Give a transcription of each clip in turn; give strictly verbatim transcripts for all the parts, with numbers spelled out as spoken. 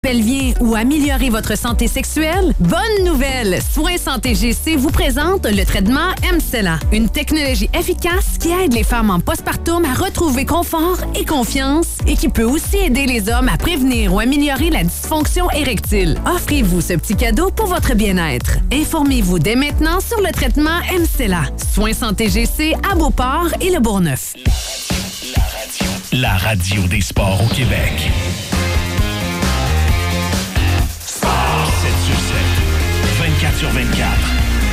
pelvien ou améliorer votre santé sexuelle? Bonne nouvelle! Soins Santé G C vous présente le traitement M-Cella, une technologie efficace qui aide les femmes en postpartum à retrouver confort et confiance et qui peut aussi aider les hommes à prévenir ou améliorer la dysfonction érectile. Offrez-vous ce petit cadeau pour votre bien-être. Informez-vous dès maintenant sur le traitement M-Cella. Soins Santé G C à Beauport et Le Bourgneuf. La radio, la radio des sports au Québec. sept sur sept, vingt-quatre sur vingt-quatre.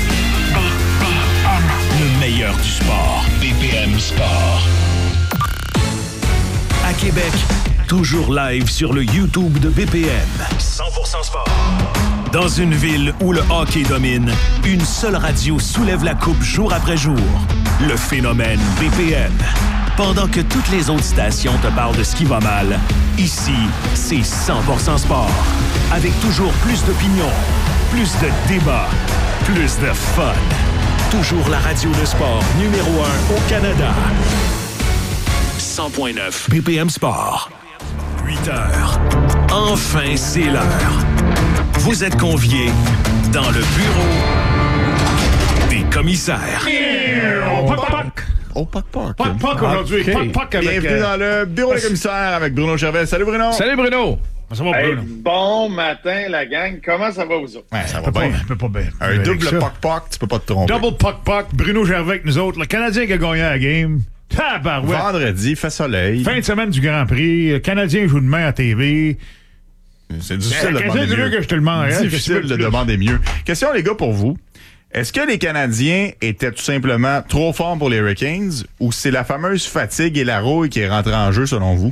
Le meilleur du sport. B P M Sport. À Québec, toujours live sur le YouTube de B P M. cent pour cent sport. Dans une ville où le hockey domine, une seule radio soulève la coupe jour après jour. Le phénomène B P M. Pendant que toutes les autres stations te parlent de ce qui va mal, ici, c'est cent pour cent sport. Avec toujours plus d'opinions, plus de débats, plus de fun. Toujours la radio de sport numéro un au Canada. cent point neuf B P M Sport. huit heures. Enfin, c'est l'heure. Vous êtes conviés dans le bureau des commissaires. Oh, Puck Puck. Puck Puck aujourd'hui. Okay. Puck Puck avec... Bienvenue euh... dans le bureau des commissaires avec Bruno Gervais. Salut Bruno. Salut Bruno. Ça va, Hey, Bruno? bon matin, la gang. Comment ça va, vous autres? Ouais, ça Ça va peut bien. pas, peut pas bien. Un Avec double ça. Puck Puck, tu peux pas te tromper. Double Puck Puck. Bruno Gervais avec nous autres. Le Canadien qui a gagné la game. Tabarouette. Vendredi, fait soleil. Fin de semaine du Grand Prix. Le Canadien joue demain à T V. C'est difficile de Qu'est-ce demander que tu veux mieux. que je te le demande, hein? Difficile Qu'est-ce que tu de veux de demander mieux. Question, les gars, pour vous. Est-ce que les Canadiens étaient tout simplement trop forts pour les Hurricanes ou c'est la fameuse fatigue et la rouille qui est rentrée en jeu, selon vous?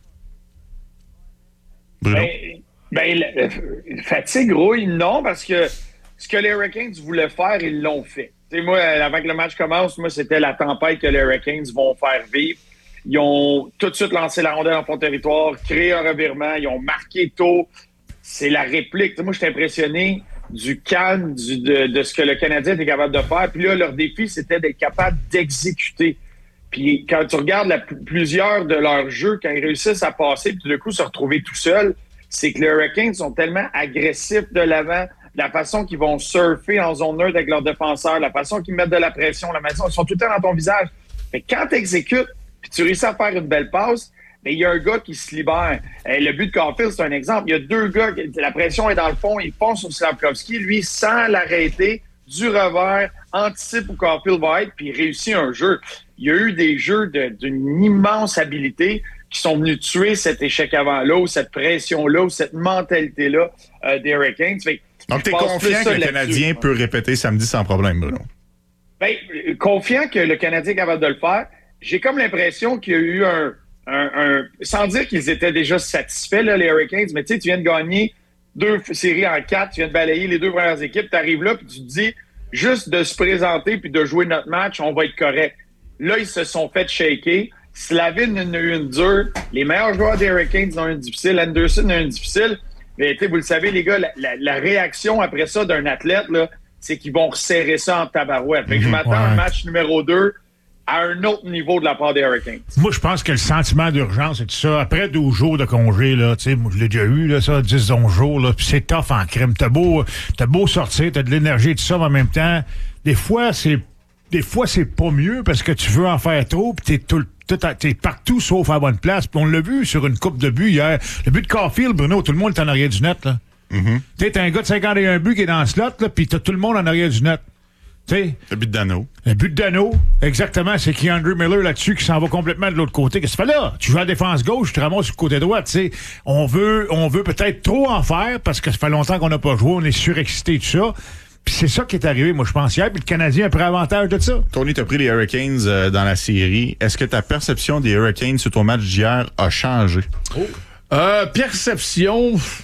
Bruno? Ben, ben la, la fatigue, rouille, non, parce que ce que les Hurricanes voulaient faire, ils l'ont fait. T'sais, moi, avant que le match commence, moi, c'était la tempête que les Hurricanes vont faire vivre. Ils ont tout de suite lancé la rondelle dans son territoire, créé un revirement, ils ont marqué tôt. C'est la réplique. T'sais, moi, je suis impressionné du calme du, de, de ce que le Canadien était capable de faire. Puis là, leur défi, c'était d'être capable d'exécuter. Puis quand tu regardes la, plusieurs de leurs jeux, quand ils réussissent à passer, puis tout d'un coup se retrouver tout seuls, c'est que les Hurricanes sont tellement agressifs de l'avant, la façon qu'ils vont surfer en zone neutre avec leurs défenseurs, la façon qu'ils mettent de la pression, la façon ils sont tout le temps dans ton visage. Fait que quand tu exécutes, puis tu réussis à faire une belle passe, mais il y a un gars qui se libère. Euh, le but de Caulfield, c'est un exemple. Il y a deux gars, qui, la pression est dans le fond, il fonce sur Slafkovský, lui, sans l'arrêter, du revers, anticipe où Caulfield va être, puis il réussit un jeu. Il y a eu des jeux de, d'une immense habilité qui sont venus tuer cet échec avant-là, ou cette pression-là, ou cette mentalité-là euh, des Hurricanes. Fait, Donc, t'es confiant que le Canadien peut répéter samedi sans problème, Bruno? Ben, confiant que le Canadien est capable de le faire. J'ai comme l'impression qu'il y a eu un... Un, un, sans dire qu'ils étaient déjà satisfaits, là, les Hurricanes, mais tu sais, tu viens de gagner deux séries en quatre, tu viens de balayer les deux premières équipes, tu arrives là, puis tu te dis, juste de se présenter puis de jouer notre match, on va être correct. Là, ils se sont fait shaker. Slavin en a eu une dure. Les meilleurs joueurs des Hurricanes en ont eu une difficile. Anderson en a eu une difficile. Mais vous le savez, les gars, la, la, la réaction après ça d'un athlète, là, c'est qu'ils vont resserrer ça en tabarouette. Fait que je m'attends Ouais. à un match numéro deux à un autre niveau de la part des Hurricanes. Moi, je pense que le sentiment d'urgence et tout ça, après douze jours de congé, là, tu sais, moi, je l'ai déjà eu, là, ça, dix onze jours, là, pis c'est tough en crème. T'as beau, t'as beau sortir, t'as de l'énergie et tout ça, mais en même temps, des fois, c'est, des fois, c'est pas mieux parce que tu veux en faire trop pis t'es tout le Tout, t'es partout sauf à la bonne place. Puis on l'a vu sur une coupe de buts hier. Le but de Caulfield, Bruno, tout le monde est en arrière du net. Là. Mm-hmm. Tu sais, t'as un gars de cinquante et un buts qui est dans le slot, là, puis t'as tout le monde en arrière du net. T'sais, le but de Dano. Le but de Dano, exactement, c'est qu'il y a Andrew Miller là-dessus qui s'en va complètement de l'autre côté. Qu'est-ce que tu fais là? Tu joues à la défense gauche, tu te ramasses sur le côté droit. T'sais. On veut, on veut peut-être trop en faire parce que ça fait longtemps qu'on n'a pas joué, on est surexcité tout ça. Puis c'est ça qui est arrivé, moi, je pense, hier. Puis le Canadien a pris avantage de ça. Tony, t'as pris les Hurricanes euh, dans la série. Est-ce que ta perception des Hurricanes sur ton match d'hier a changé? Oh. Euh, perception...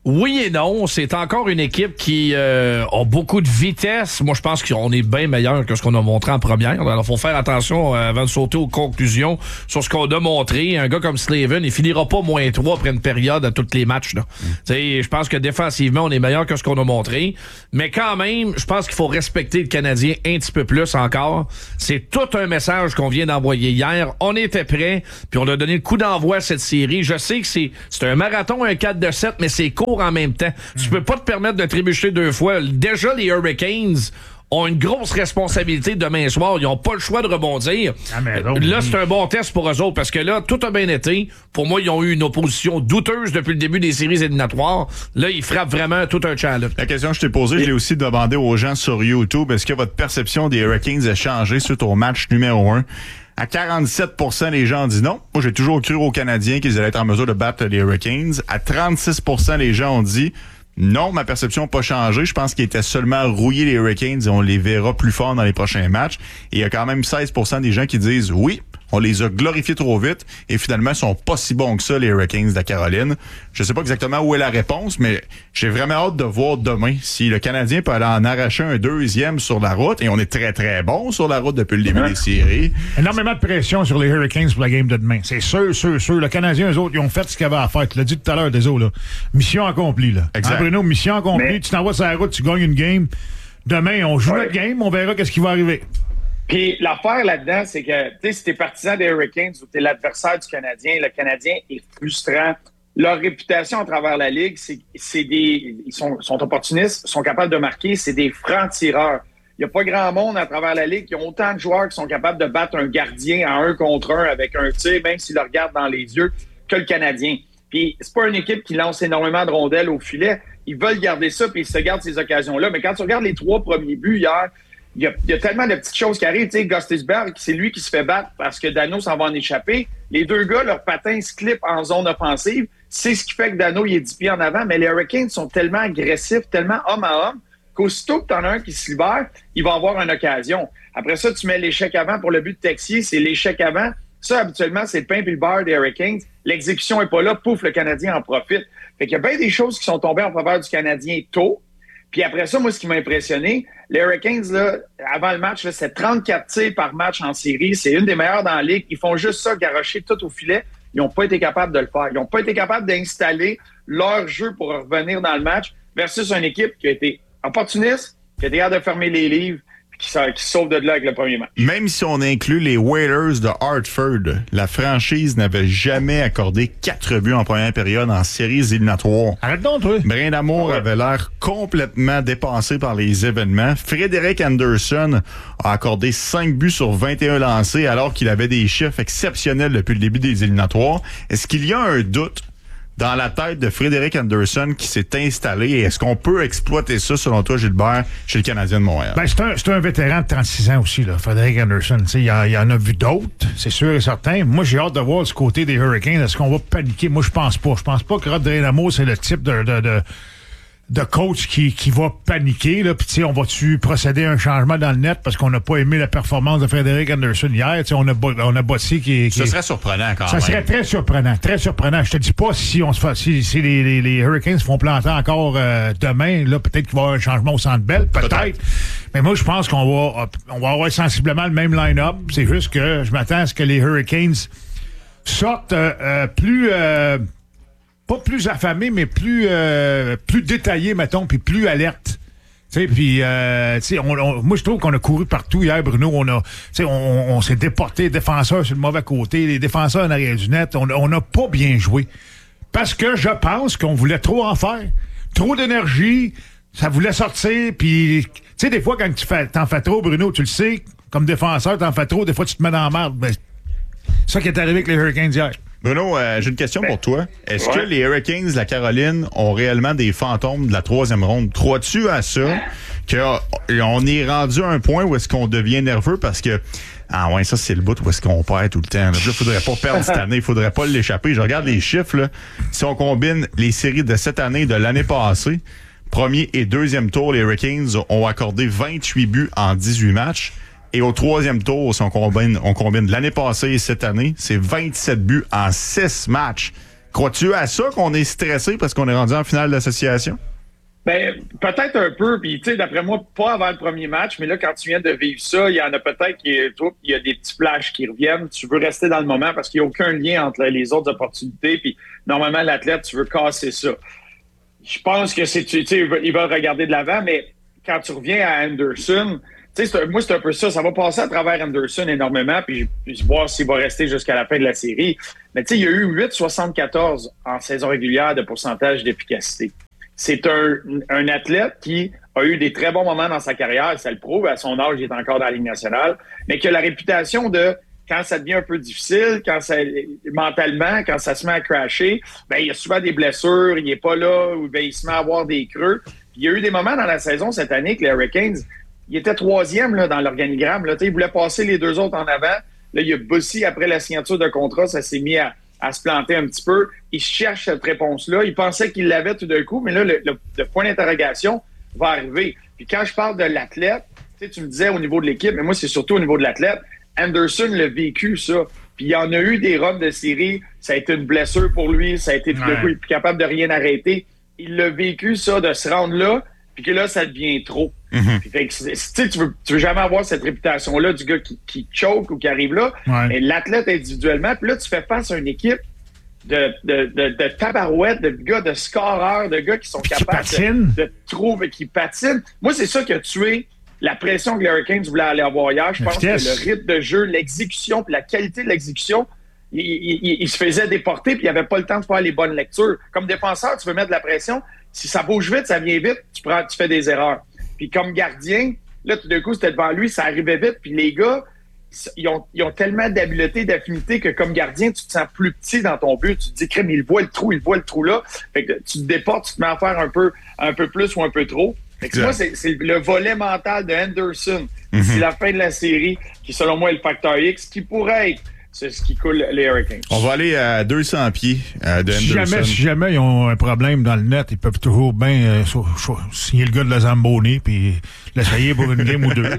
Oui et non. C'est encore une équipe qui euh, a beaucoup de vitesse. Moi, je pense qu'on est bien meilleur que ce qu'on a montré en première. Alors, il faut faire attention euh, avant de sauter aux conclusions sur ce qu'on a montré. Un gars comme Slavin, il finira pas moins trois après une période à tous les matchs. Là. Mm. Je pense que défensivement, on est meilleur que ce qu'on a montré. Mais quand même, je pense qu'il faut respecter le Canadien un petit peu plus encore. C'est tout un message qu'on vient d'envoyer hier. On était prêts, puis on a donné le coup d'envoi à cette série. Je sais que c'est, c'est un marathon, un quatre de sept, mais c'est court en même temps. Mm. Tu peux pas te permettre de trébucher deux fois. Déjà, les Hurricanes ont une grosse responsabilité demain soir. Ils n'ont pas le choix de rebondir. Ah, mais non, là, c'est un bon test pour eux autres parce que là, tout a bien été. Pour moi, ils ont eu une opposition douteuse depuis le début des séries éliminatoires. Là, ils frappent vraiment tout un challenge. La question que je t'ai posée, je l'ai aussi demandé aux gens sur YouTube. Est-ce que votre perception des Hurricanes a changé suite au match numéro un? À quarante-sept pour cent, les gens ont dit non. Moi, j'ai toujours cru aux Canadiens qu'ils allaient être en mesure de battre les Hurricanes. À trente-six pour cent, les gens ont dit non, ma perception n'a pas changé. Je pense qu'ils étaient seulement rouillés, les Hurricanes, et on les verra plus fort dans les prochains matchs. Et il y a quand même seize pour cent des gens qui disent oui, on les a glorifiés trop vite et finalement, ils sont pas si bons que ça, les Hurricanes de la Caroline. Je sais pas exactement où est la réponse, mais j'ai vraiment hâte de voir demain si le Canadien peut aller en arracher un deuxième sur la route. Et on est très, très bon sur la route depuis le début des séries. Énormément de pression sur les Hurricanes pour la game de demain. C'est sûr, sûr, sûr. Le Canadien, eux autres, ils ont fait ce qu'ils avaient à faire. Tu l'as dit tout à l'heure, des autres, là. Mission accomplie, là. Exact. Hein, Bruno, mission accomplie. Mais... Tu t'envoies sur la route, tu gagnes une game. Demain, on joue ouais. notre game, on verra qu'est-ce qui va arriver. Puis l'affaire là-dedans, c'est que, tu sais, si t'es partisan des Hurricanes ou t'es l'adversaire du Canadien, le Canadien est frustrant. Leur réputation à travers la Ligue, c'est, c'est des... Ils sont, sont opportunistes, sont capables de marquer, c'est des francs-tireurs. Il n'y a pas grand monde à travers la Ligue qui ont autant de joueurs qui sont capables de battre un gardien à un contre un avec un tir, même s'il le regarde dans les yeux, que le Canadien. Puis c'est pas une équipe qui lance énormément de rondelles au filet. Ils veulent garder ça, puis ils se gardent ces occasions-là. Mais quand tu regardes les trois premiers buts hier, Il y, a, il y a tellement de petites choses qui arrivent. Tu sais, Gostisberg, c'est lui qui se fait battre parce que Dano s'en va en échapper. Les deux gars, leur patin se clip en zone offensive. C'est ce qui fait que Dano, il est dix pieds en avant. Mais les Hurricanes sont tellement agressifs, tellement homme à homme, qu'aussitôt que tu en as un qui se libère, il va avoir une occasion. Après ça, tu mets l'échec avant pour le but de Texier. C'est l'échec avant. Ça, habituellement, c'est le pain et le beurre des Hurricanes. L'exécution n'est pas là. Pouf, le Canadien en profite. Fait qu'il y a bien des choses qui sont tombées en faveur du Canadien tôt. Puis après ça, moi, ce qui m'a impressionné, les Hurricanes, là, avant le match, là, c'est trente-quatre tirs par match en série. C'est une des meilleures dans la Ligue. Ils font juste ça, garrocher tout au filet. Ils n'ont pas été capables de le faire. Ils n'ont pas été capables d'installer leur jeu pour revenir dans le match versus une équipe qui a été opportuniste, qui a été capable de fermer les livres, qui, qui sauve de là avec le premier match. Même si on inclut les Whalers de Hartford, la franchise n'avait jamais accordé quatre buts en première période en séries éliminatoires. Arrête donc, toi. Brindamour avait l'air complètement dépassé par les événements. Frédéric Anderson a accordé cinq buts sur vingt et un lancés alors qu'il avait des chiffres exceptionnels depuis le début des éliminatoires. Est-ce qu'il y a un doute dans la tête de Frédéric Anderson qui s'est installé? Et est-ce qu'on peut exploiter ça, selon toi, Gilbert, chez le Canadien de Montréal? Ben, c'est un, c'est un vétéran de trente-six ans aussi, là, Frédéric Anderson. Il y, y en a vu d'autres, c'est sûr et certain. Moi, j'ai hâte de voir du côté des Hurricanes. Est-ce qu'on va paniquer? Moi, je pense pas. Je pense pas que Rod Brindamour, c'est le type de... de, de de coach qui, qui va paniquer, là, puis tu sais, on va-tu procéder à un changement dans le net parce qu'on n'a pas aimé la performance de Frédéric Anderson hier, tu sais, on a, on a Bossy qui, qui... Ce serait surprenant quand ça même. Ça serait très surprenant, très surprenant. Je te dis pas si on se fait, si, si les, les, les Hurricanes se font planter encore euh, demain, là, peut-être qu'il va y avoir un changement au Centre Bell, peut-être. peut-être. Mais moi, je pense qu'on va, on va avoir sensiblement le même line-up. C'est juste que je m'attends à ce que les Hurricanes sortent euh, euh, plus... Euh, pas plus affamé, mais plus euh, plus détaillé, mettons, puis plus alerte. Tu sais, puis euh, tu sais, on, on, moi je trouve qu'on a couru partout hier, Bruno. On a, tu sais, on, on s'est déporté les défenseurs sur le mauvais côté, les défenseurs en arrière du net. On, on a pas bien joué parce que je pense qu'on voulait trop en faire, trop d'énergie, ça voulait sortir. Puis tu sais, des fois quand tu fais, t'en fais trop, Bruno, tu le sais, comme défenseur, t'en fais trop. Des fois, tu te mets dans la merde. Ben, c'est ça qui est arrivé avec les Hurricanes hier. Bruno, euh, j'ai une question ben, pour toi. Est-ce ouais. que les Hurricanes de la Caroline ont réellement des fantômes de la troisième ronde? Crois-tu à ça qu'on est rendu à un point où est-ce qu'on devient nerveux parce que ah ouais, ça c'est le bout où est-ce qu'on perd tout le temps. Là, il faudrait pas perdre cette année, il faudrait pas l'échapper. Je regarde les chiffres, là. Si on combine les séries de cette année et de l'année passée, premier et deuxième tour, les Hurricanes ont accordé vingt-huit buts en dix-huit matchs. Et au troisième tour, si on combine, on combine l'année passée et cette année, c'est vingt-sept buts en six matchs Crois-tu à ça qu'on est stressé parce qu'on est rendu en finale d'association? Ben, peut-être un peu, puis tu sais, d'après moi, pas avant le premier match, mais là, quand tu viens de vivre ça, il y en a peut-être qui, toi, il y a des petits flashs qui reviennent. Tu veux rester dans le moment parce qu'il n'y a aucun lien entre les autres opportunités, puis normalement, l'athlète, tu veux casser ça. Je pense que c'est, tu sais, il va regarder de l'avant, mais quand tu reviens à Anderson, tu sais, moi, c'est un peu ça. Ça va passer à travers Anderson énormément, puis, puis voir s'il va rester jusqu'à la fin de la série. Mais tu sais, il y a eu huit virgule soixante-quatorze en saison régulière de pourcentage d'efficacité. C'est un, un athlète qui a eu des très bons moments dans sa carrière, ça le prouve, à son âge, il est encore dans la Ligue nationale, mais qui a la réputation de, quand ça devient un peu difficile, quand ça, mentalement, quand ça se met à crasher, ben, il y a souvent des blessures, il n'est pas là, ou ben, il se met à avoir des creux. Puis, il y a eu des moments dans la saison cette année que les Hurricanes, il était troisième là, dans l'organigramme, là, il voulait passer les deux autres en avant. Là, il y a Bossy, après la signature de contrat, ça s'est mis à à se planter un petit peu. Il cherche cette réponse-là. Il pensait qu'il l'avait tout d'un coup, mais là, le, le, le point d'interrogation va arriver. Puis quand je parle de l'athlète, tu sais, tu me disais au niveau de l'équipe, mais moi, c'est surtout au niveau de l'athlète. Anderson l'a vécu, ça. Puis il y en a eu des runs de série. Ça a été une blessure pour lui. Ça a été tout d'un coup, il est plus capable de rien arrêter. Il l'a vécu, ça, de se rendre là, puis que là, ça devient trop. Mm-hmm. Puis, fait que, tu, tu, veux, tu veux jamais avoir cette réputation-là du gars qui, qui choke ou qui arrive là, ouais. Mais l'athlète individuellement, puis là, tu fais face à une équipe de, de, de, de tabarouettes, de gars, de scoreurs, de gars qui sont qui capables patinent. de, de trouver, qui patinent. Moi, c'est ça qui a tué la pression que les Hurricanes voulaient aller avoir hier. Je pense que le rythme de jeu, l'exécution, puis la qualité de l'exécution, il, il, il, il se faisait déporter, puis il n'avait pas le temps de faire les bonnes lectures. Comme défenseur, tu veux mettre de la pression. Si ça bouge vite, ça vient vite, tu, prends, tu fais des erreurs. Puis comme gardien, là, tout d'un coup, c'était devant lui, ça arrivait vite. Puis les gars, ils ont, ils ont tellement d'habileté, d'affinité que comme gardien, tu te sens plus petit dans ton but. Tu te dis, crème, il voit le trou, il voit le trou là. Fait que tu te déportes, tu te mets à faire un peu, un peu plus ou un peu trop. Fait que moi, c'est, c'est le volet mental de Anderson. Mm-hmm. C'est la fin de la série qui, selon moi, est le facteur X, qui pourrait être c'est ce qui coule les Hurricanes. On va aller à deux cents pieds euh, de si Anderson. Jamais, si jamais ils ont un problème dans le net, ils peuvent toujours bien euh, so, so, signer le gars de la Zamboni puis l'essayer pour une game ou deux.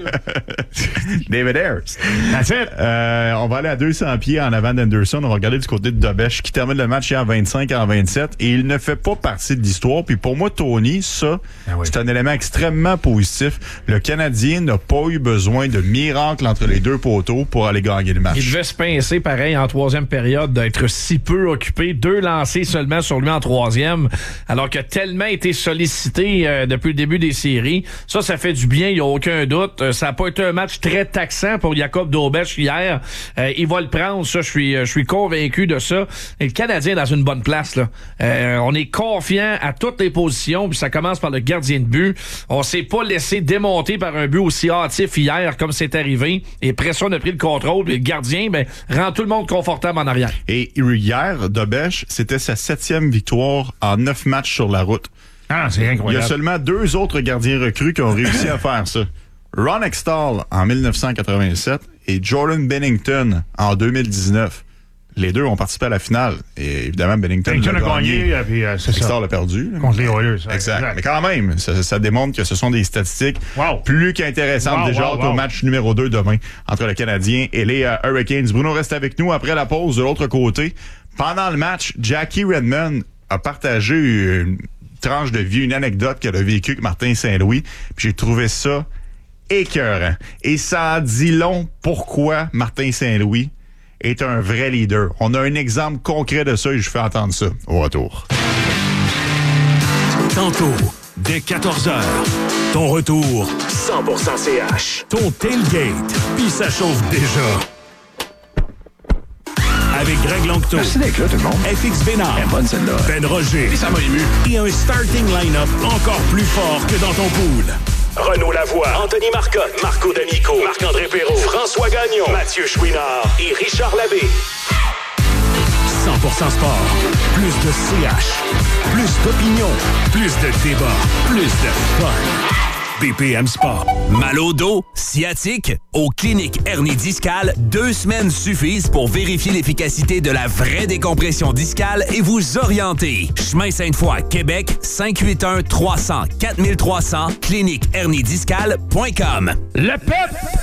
David Ayers. That's it. Euh, on va aller à deux cents pieds en avant d'Anderson. On va regarder du côté de Dobèche qui termine le match hier vingt-cinq en vingt-sept et il ne fait pas partie de l'histoire. Puis pour moi, Tony, ça, ah oui. c'est un élément extrêmement positif. Le Canadien n'a pas eu besoin de miracle entre les deux poteaux pour aller gagner le match. Il devait se pincer pareil en troisième période d'être si peu occupé, deux lancés seulement sur lui en troisième, alors qu'il a tellement été sollicité euh, depuis le début des séries. Ça, ça fait du bien, il n'y a aucun doute. Euh, ça n'a pas été un match très taxant pour Jacob Dobèche hier. Euh, il va le prendre, ça, je suis, je suis convaincu de ça. Et le Canadien est dans une bonne place, là. Euh, on est confiant à toutes les positions, puis ça commence par le gardien de but. On s'est pas laissé démonter par un but aussi hâtif hier, comme c'est arrivé. Et pression, on a pris le contrôle, et le gardien, ben, rend tout le monde confortable en arrière. Et hier, Dobèche, c'était sa septième victoire en neuf matchs sur la route. Ah, c'est incroyable. Il y a seulement deux autres gardiens recrues qui ont réussi à faire ça. Ron Extall en dix-neuf cent quatre-vingt-sept et Jordan Bennington en deux mille dix-neuf. Les deux ont participé à la finale. Et évidemment, Bennington, Bennington a gagné. gagné puis, euh, c'est Extall a perdu. Contre les Oilers. Exact. exact. Mais quand même, ça, ça démontre que ce sont des statistiques wow. plus qu'intéressantes. Wow, déjà wow, wow. au match numéro deux demain entre le Canadien et les uh, Hurricanes. Bruno reste avec nous après la pause de l'autre côté. Pendant le match, Jackie Redmond a partagé une tranche de vie, une anecdote qu'elle a vécue avec Martin Saint-Louis. Puis j'ai trouvé ça écœurant. Et ça en dit long pourquoi Martin Saint-Louis est un vrai leader. On a un exemple concret de ça et je fais entendre ça au retour. Tantôt, dès quatorze heures, ton retour cent pour cent C H. Ton tailgate, puis ça chauffe déjà. Avec Greg Longto. Merci d'être là, tout le monde. F X Bénard. Elle est bonne, celle-là. Ben Roger. Et ça m'a ému. Et un starting line-up encore plus fort que dans ton pool. Renaud Lavoie, Anthony Marcotte, Marco D'Amico, Marc-André Perrault, François Gagnon, Mathieu Chouinard et Richard Labbé. cent pour cent Sport. Plus de C H. Plus d'opinion. Plus de débat. Plus de fun. B P M Sport. Mal au dos, sciatique, aux cliniques hernie discale, deux semaines suffisent pour vérifier l'efficacité de la vraie décompression discale et vous orienter. Chemin Sainte-Foy, Québec, cinq huit un trois zéro zéro quatre trois zéro zéro, clinique hernie discale point com. Le pep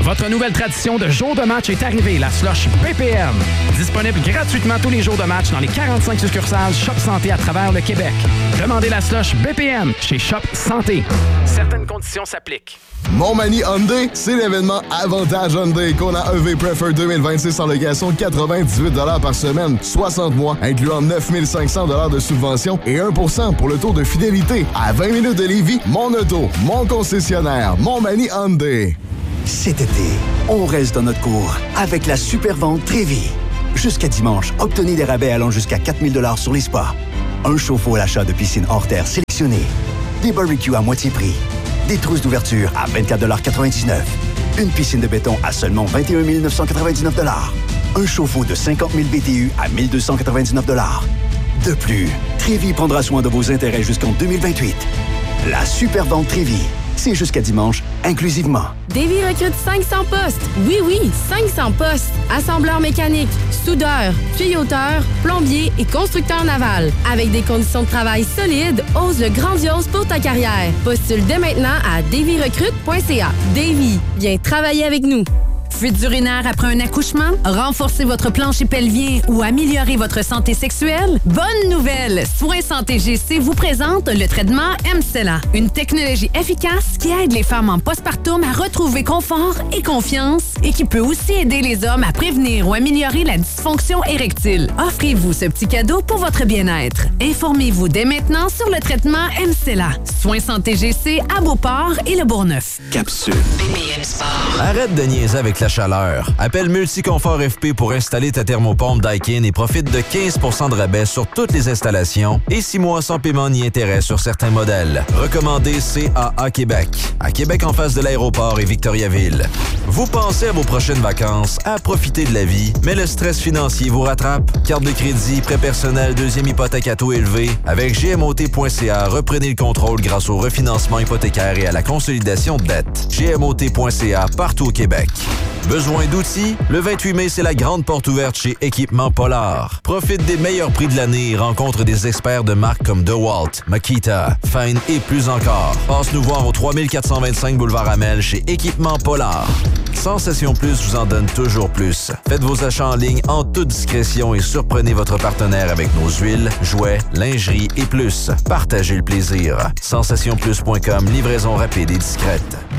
Votre nouvelle tradition de jour de match est arrivée, la slush B P M. Disponible gratuitement tous les jours de match dans les quarante-cinq succursales Shop Santé à travers le Québec. Demandez la slush B P M chez Shop Santé. Certaines conditions s'appliquent. Montmagny Hyundai, c'est l'événement Avantage Hyundai qu'on a E V Prefer deux mille vingt-six en location quatre-vingt-dix-huit dollars par semaine, soixante mois, incluant neuf mille cinq cents dollars de subvention et un pour cent pour le taux de fidélité. À vingt minutes de Lévis, mon auto, mon concessionnaire, Montmagny Hyundai. Cet été, on reste dans notre cour avec la super vente Trévis. Jusqu'à dimanche, obtenez des rabais allant jusqu'à quatre mille dollars sur les spas. Un chauffe-eau à l'achat de piscine hors terre sélectionnée. Des barbecues à moitié prix. Des trousses d'ouverture à vingt-quatre quatre-vingt-dix-neuf. Une piscine de béton à seulement vingt et un mille neuf cent quatre-vingt-dix-neuf dollars. Un chauffe-eau de cinquante mille B T U à mille deux cent quatre-vingt-dix-neuf dollars. De plus, Trévis prendra soin de vos intérêts jusqu'en deux mille vingt-huit. La super vente Trévis. C'est jusqu'à dimanche, inclusivement. Davy recrute cinq cents postes. Oui, oui, cinq cents postes. Assembleur mécanique, soudeur, tuyauteur, plombier et constructeur naval. Avec des conditions de travail solides, ose le grandiose pour ta carrière. Postule dès maintenant à davy recrute point c a. Davy, viens travailler avec nous. Fuite urinaire après un accouchement? Renforcer votre plancher pelvien ou améliorer votre santé sexuelle? Bonne nouvelle! Soins Santé G C vous présente le traitement M-Cella, une technologie efficace qui aide les femmes en postpartum à retrouver confort et confiance et qui peut aussi aider les hommes à prévenir ou améliorer la dysfonction érectile. Offrez-vous ce petit cadeau pour votre bien-être. Informez-vous dès maintenant sur le traitement M-Cella. Soins Santé G C à Beauport et le Bourgneuf. Capsule. Arrête de niaiser avec la chaleur. Appelle Multiconfort F P pour installer ta thermopompe Daikin et profite de quinze pour cent de rabais sur toutes les installations et six mois sans paiement ni intérêt sur certains modèles. Recommandé C A A Québec. À Québec en face de l'aéroport et Victoriaville. Vous pensez à vos prochaines vacances, à profiter de la vie, mais le stress financier vous rattrape? Carte de crédit, prêt personnel, deuxième hypothèque à taux élevé. Avec G M O T point C A, reprenez le contrôle grâce au refinancement hypothécaire et à la consolidation de dettes. G M O T point C A partout au Québec. Besoin d'outils? Le vingt-huit mai, c'est la grande porte ouverte chez Équipement Polar. Profite des meilleurs prix de l'année et rencontre des experts de marques comme DeWalt, Makita, Fine et plus encore. Passe nous voir au trois mille quatre cent vingt-cinq boulevard Amel chez Équipement Polar. Sensation Plus vous en donne toujours plus. Faites vos achats en ligne en toute discrétion et surprenez votre partenaire avec nos huiles, jouets, lingerie et plus. Partagez le plaisir. sensation plus point com, livraison rapide et discrète.